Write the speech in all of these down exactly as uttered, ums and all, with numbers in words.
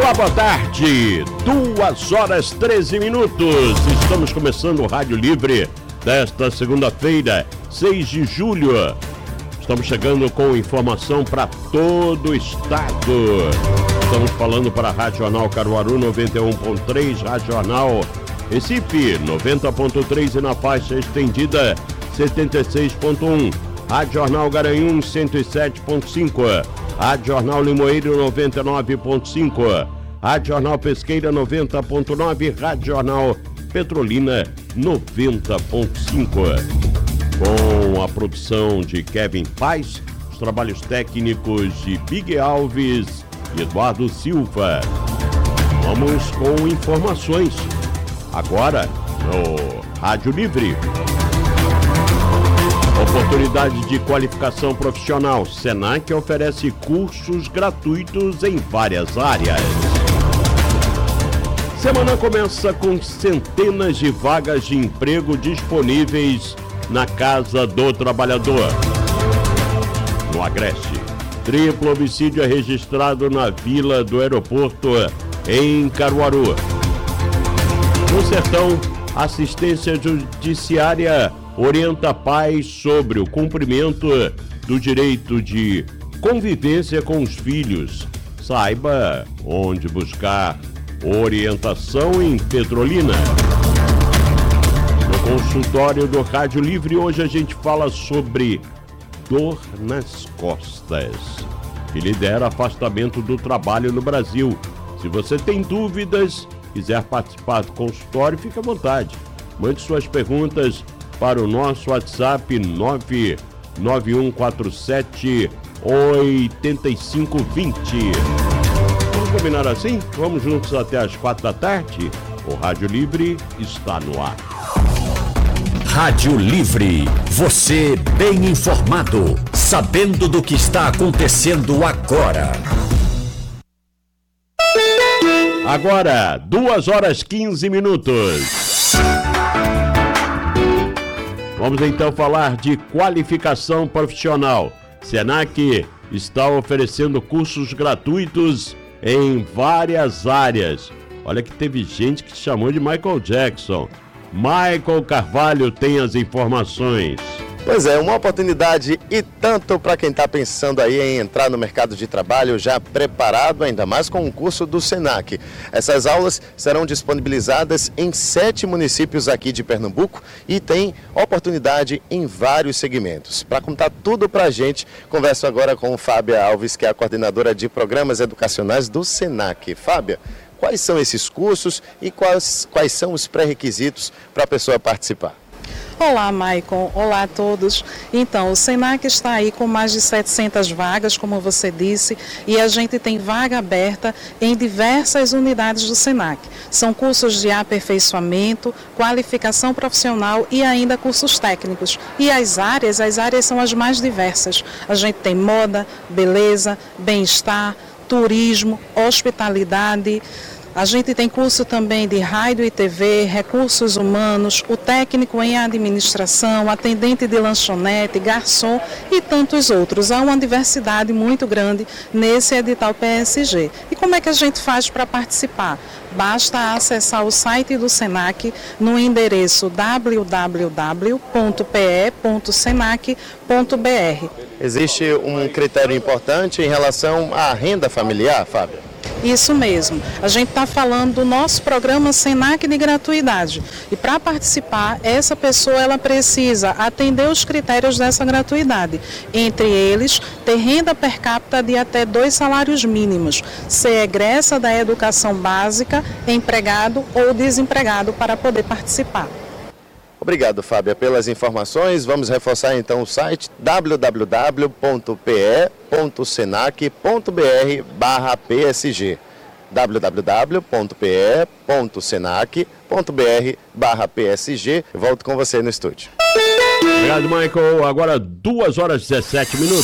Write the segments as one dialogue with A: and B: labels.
A: Olá, boa tarde, duas horas treze minutos, estamos começando o Rádio Livre desta segunda-feira, seis de julho. Estamos chegando com informação para todo o estado. Estamos falando para a Rádio Jornal Caruaru noventa e um ponto três, Rádio Jornal Recife noventa ponto três e na faixa estendida setenta e seis ponto um, Rádio Jornal Garanhuns cento e sete ponto cinco, Rádio Jornal Limoeiro noventa e nove ponto cinco, Rádio Jornal Pesqueira noventa ponto nove, Rádio Jornal Petrolina noventa ponto cinco. Com a produção de Kevin Paz, os trabalhos técnicos de Big Alves e Eduardo Silva. Vamos com informações agora no Rádio Livre. Oportunidade de qualificação profissional. Senac oferece cursos gratuitos em várias áreas. Semana começa com centenas de vagas de emprego disponíveis na Casa do Trabalhador. No Agreste, triplo homicídio é registrado na Vila do Aeroporto, em Caruaru. No Sertão, assistência judiciária orienta pais sobre o cumprimento do direito de convivência com os filhos. Saiba onde buscar orientação em Petrolina. No consultório do Rádio Livre, hoje a gente fala sobre dor nas costas, que lidera afastamento do trabalho no Brasil. Se você tem dúvidas, quiser participar do consultório, fique à vontade. Mande suas perguntas para o nosso WhatsApp nove nove um quatro sete oito cinco dois zero. Vamos combinar assim? Vamos juntos até as quatro da tarde? O Rádio Livre está no ar.
B: Rádio Livre, você bem informado, sabendo do que está acontecendo agora.
A: Agora, duas horas quinze minutos. Vamos então falar de qualificação profissional. Senac está oferecendo cursos gratuitos em várias áreas. Olha que teve gente que chamou de Michael Jackson. Michael Carvalho tem as informações.
C: Pois é, uma oportunidade e tanto para quem está pensando aí em entrar no mercado de trabalho já preparado, ainda mais com o curso do Senac. Essas aulas serão disponibilizadas em sete municípios aqui de Pernambuco e tem oportunidade em vários segmentos. Para contar tudo para a gente, converso agora com Fábia Alves, que é a coordenadora de programas educacionais do Senac. Fábia, quais são esses cursos e quais, quais são os pré-requisitos para a pessoa participar?
D: Olá, Maicon. Olá a todos. Então, o Senac está aí com mais de setecentas vagas, como você disse, e a gente tem vaga aberta em diversas unidades do Senac. São cursos de aperfeiçoamento, qualificação profissional e ainda cursos técnicos. E as áreas, as áreas são as mais diversas. A gente tem moda, beleza, bem-estar, turismo, hospitalidade. A gente tem curso também de rádio e T V, recursos humanos, o técnico em administração, atendente de lanchonete, garçom e tantos outros. Há uma diversidade muito grande nesse edital P S G. E como é que a gente faz para participar? Basta acessar o site do Senac no endereço w w w ponto p e ponto senac ponto b r.
C: Existe um critério importante em relação à renda familiar, Fábio?
D: Isso mesmo. A gente está falando do nosso programa Senac de gratuidade. E para participar, essa pessoa ela precisa atender os critérios dessa gratuidade. Entre eles, ter renda per capita de até dois salários mínimos, ser egressa da educação básica, empregado ou desempregado para poder participar.
C: Obrigado, Fábia, pelas informações. Vamos reforçar então o site w w w ponto p e ponto senac ponto b r barra p s g w w w ponto p e ponto senac ponto b r barra p s g. Eu volto com você no estúdio.
A: Obrigado, Michael. Agora duas horas e dezessete minutos.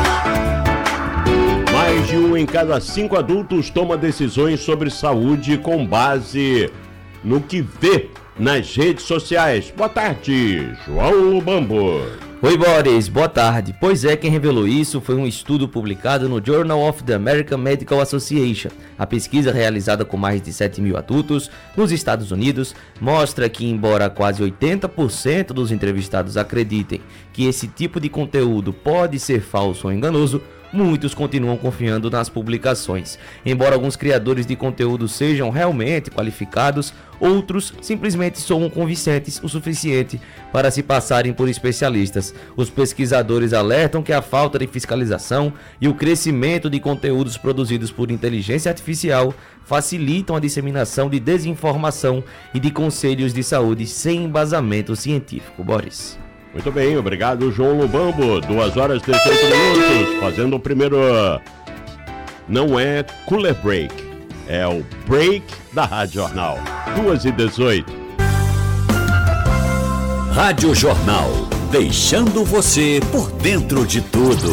A: Mais de um em cada cinco adultos toma decisões sobre saúde com base no que vê nas redes sociais. Boa tarde, João Lubambo.
E: Oi, Boris, boa tarde. Pois é, quem revelou isso foi um estudo publicado no Journal of the American Medical Association. A pesquisa, realizada com mais de sete mil adultos nos Estados Unidos, mostra que, embora quase oitenta por cento dos entrevistados acreditem que esse tipo de conteúdo pode ser falso ou enganoso, muitos continuam confiando nas publicações. Embora alguns criadores de conteúdo sejam realmente qualificados, outros simplesmente soam convincentes o suficiente para se passarem por especialistas. Os pesquisadores alertam que a falta de fiscalização e o crescimento de conteúdos produzidos por inteligência artificial facilitam a disseminação de desinformação e de conselhos de saúde sem embasamento científico. Boris.
A: Muito bem, obrigado, João Lubambo. duas horas e dezoito minutos, fazendo o primeiro... Não é cooler break, é o break da Rádio Jornal. duas e dezoito.
B: Rádio Jornal, deixando você por dentro de tudo.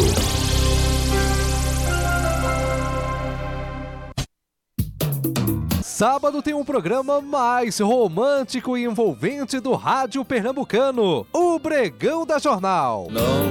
F: Sábado tem um programa mais romântico e envolvente do rádio pernambucano, o Bregão da Jornal.
G: Não.